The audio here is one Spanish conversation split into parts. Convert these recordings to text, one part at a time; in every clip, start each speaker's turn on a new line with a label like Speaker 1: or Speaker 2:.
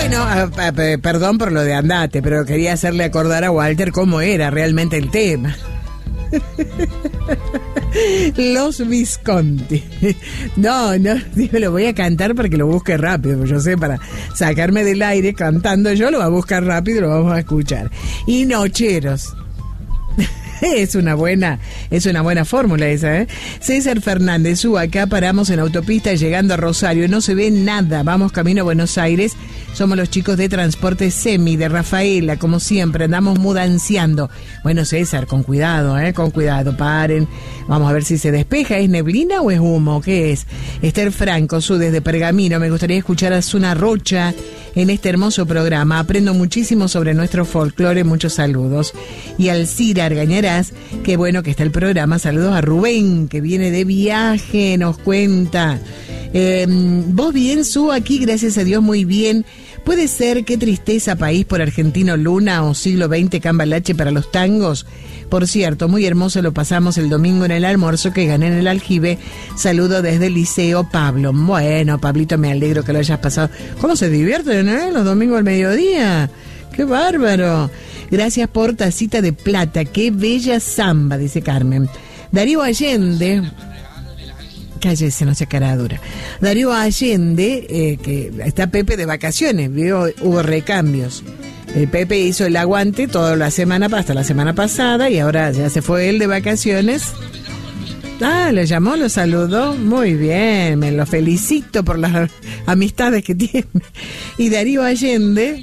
Speaker 1: Bueno, perdón por lo de andate, pero quería hacerle acordar a Walter cómo era realmente el tema. Los Visconti. No, lo voy a cantar para que lo busque rápido, porque yo sé, para sacarme del aire cantando yo lo va a buscar rápido y lo vamos a escuchar. Y Nocheros. Es una buena fórmula esa, ¿eh? César Fernández, acá paramos en autopista llegando a Rosario, no se ve nada, vamos camino a Buenos Aires, somos los chicos de Transporte Semi, de Rafaela, como siempre, andamos mudanciando. Bueno, César, con cuidado, paren, vamos a ver si se despeja, ¿es neblina o es humo? ¿Qué es? Esther Franco, desde Pergamino, me gustaría escuchar a Zuna Rocha en este hermoso programa, aprendo muchísimo sobre nuestro folclore, muchos saludos. Y Alcira Argañarás, qué bueno que está el programa, saludos a Rubén, que viene de viaje, nos cuenta. ¿Vos bien, Su? Aquí, gracias a Dios, muy bien. ¿Puede ser qué tristeza país por Argentino Luna o siglo XX Cambalache para los tangos? Por cierto, muy hermoso lo pasamos el domingo en el almuerzo que gané en el Aljibe. Saludo desde el Liceo Pablo. Bueno, Pablito, me alegro que lo hayas pasado. ¿Cómo se divierten, los domingos al mediodía? ¡Qué bárbaro! Gracias por tacita de plata. ¡Qué bella samba!, dice Carmen. Darío Allende... Cállese, no sea cara dura. Darío Allende, que está Pepe de vacaciones, hubo recambios. El Pepe hizo el aguante toda la semana, hasta la semana pasada, y ahora ya se fue él de vacaciones. Lo llamó, lo saludó, muy bien, me lo felicito por las amistades que tiene. Y Darío Allende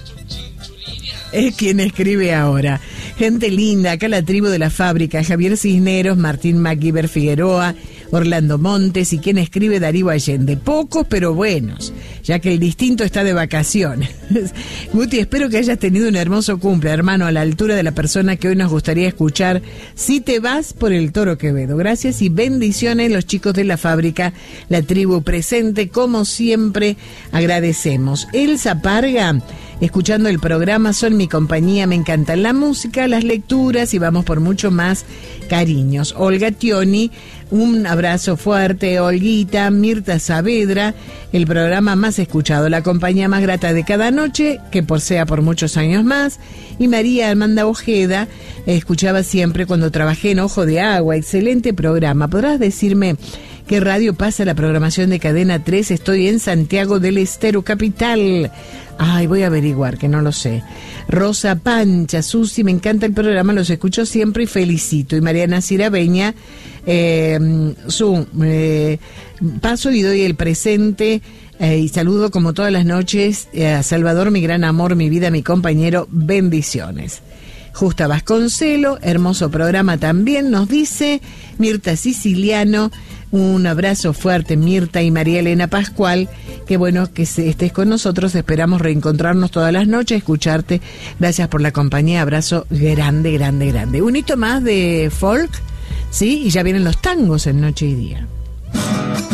Speaker 1: es quien escribe ahora. Gente linda, acá la tribu de la fábrica, Javier Cisneros, Martín MacGyver Figueroa, Orlando Montes y quien escribe Darío Allende. Pocos pero buenos, ya que el distinto está de vacaciones. Guti, espero que hayas tenido un hermoso cumple, hermano, a la altura de la persona que hoy nos gustaría escuchar. Si te vas, por el Toro Quevedo. Gracias y bendiciones, los chicos de la fábrica, la tribu presente, como siempre, agradecemos. Elsa Parga, escuchando el programa, son mi compañía, me encantan la música, las lecturas y vamos por mucho más. Cariños. Olga Tioni, un abrazo fuerte. Olguita, Mirta Saavedra, el programa más escuchado, la compañía más grata de cada noche, que sea por muchos años más. Y María Armanda Ojeda, escuchaba siempre cuando trabajé en Ojo de Agua, excelente programa. ¿Podrás decirme qué radio pasa la programación de Cadena 3? Estoy en Santiago del Estero, capital. Ay, voy a averiguar, que no lo sé. Rosa Pancha, Susi, me encanta el programa, los escucho siempre y felicito. Y Mariana Cirabeña, paso y doy el presente y saludo como todas las noches a Salvador, mi gran amor, mi vida, mi compañero, bendiciones. Justa Vasconcelo, hermoso programa también, nos dice Mirta Siciliano. Un abrazo fuerte, Mirta y María Elena Pascual. Qué bueno que estés con nosotros. Esperamos reencontrarnos todas las noches, escucharte. Gracias por la compañía. Abrazo grande, grande, grande. Un hito más de folk, ¿sí? Y ya vienen los tangos en Noche y Día.